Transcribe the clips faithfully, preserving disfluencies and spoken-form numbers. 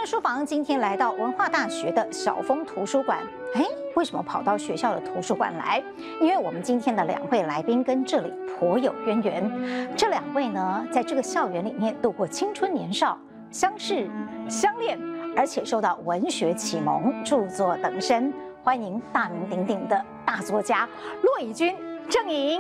人书房今天来到文化大学的小峰图书馆。哎，为什么跑到学校的图书馆来？因为我们今天的两位来宾跟这里颇有渊源。这两位呢，在这个校园里面度过青春年少，相识、相恋，而且受到文学启蒙，著作等身。欢迎大名鼎鼎的大作家骆以军、郑颖。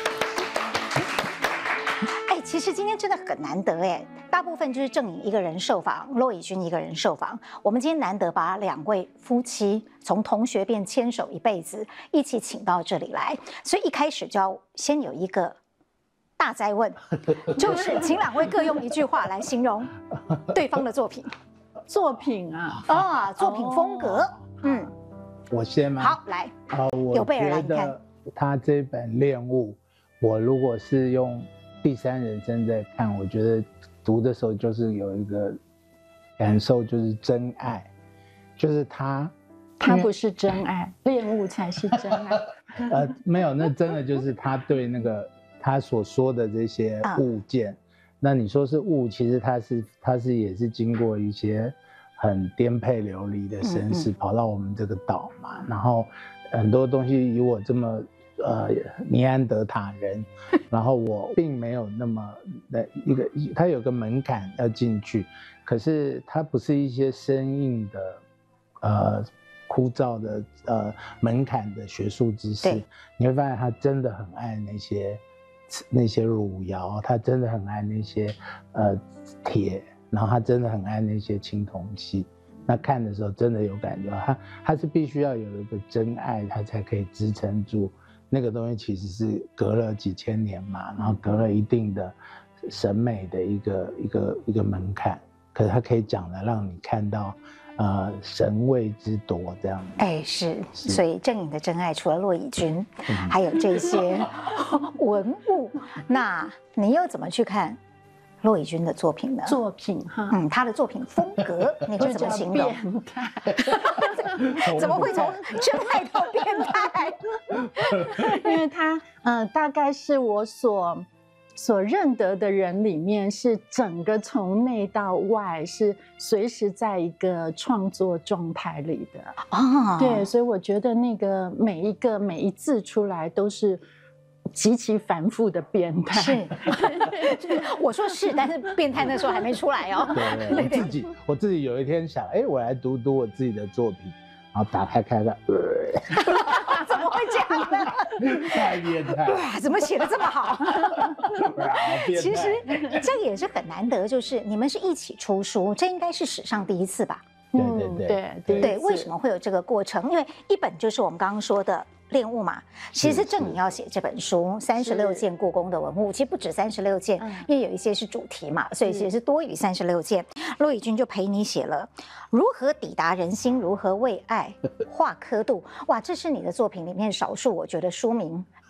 哎，其实今天真的很难得哎，大部分就是郑颖一个人受访，骆以军一个人受访。我们今天难得把两位夫妻从同学变牵手一辈子，一起请到这里来，所以一开始就要先有一个大哉问，就是请两位各用一句话来形容对方的作品。 作品啊， 啊，作品风格，哦、嗯， 我先吗？ 好，来， 啊，我觉得他这本《恋物》，我如果是用第三人称在看，我觉得读的时候就是有一个感受，就是真爱，就是他， 他不是真爱，恋物才是真爱。 呃，没有，那真的就是他对那个他所说的这些物件。啊，那你说是物，其实它是它是也是经过一些很颠沛流离的身世，嗯嗯跑到我们这个岛嘛，然后很多东西以我这么呃尼安德塔人，然后我并没有那么的一个，它有个门槛要进去，可是它不是一些生硬的呃枯燥的呃门槛的学术知识，你会发现他真的很爱那些。那些汝窑，他真的很爱那些呃铁，然后他真的很爱那些青铜器。那看的时候真的有感觉，他他是必须要有一个真爱，他才可以支撑住那个东西。其实是隔了几千年嘛，然后隔了一定的审美的一个一个一个门槛，可是他可以讲的让你看到。呃，神味之多这样。 哎，是，是所以郑颖的真爱除了骆以军，嗯、还有这些文物。那你又怎么去看骆以军的作品呢？ 作品哈， 嗯，他的作品风格，你会怎么形容？ 变态， 怎么会从真爱到变态？ 因为他，呃，大概是我所。所认得的人里面，是整个从内到外是随时在一个创作状态里的啊。对，所以我觉得那个每一个每一字出来都是极其繁复的变态。 是，我说是，但是变态那时候还没出来哦。 对，对我自己我自己有一天想，哎，我来读读我自己的作品，然后打开看看。 怎么会这样呢？ 太变态！ 哇，怎么写得这么好？其实这也是很难得，就是你们是一起出书，这应该是史上第一次吧？ 对对对对对。为什么会有这个过程？因为一本就是我们刚刚说的。恋物嘛，其实郑颖要写这本书，三十六件故宫的文物，其实不止三十六件，因为有一些是主题嘛，所以其实是多于三十六件。骆以军就陪你写了如何抵达人心，如何为爱画刻度，哇，这是你的作品里面少数我觉得书名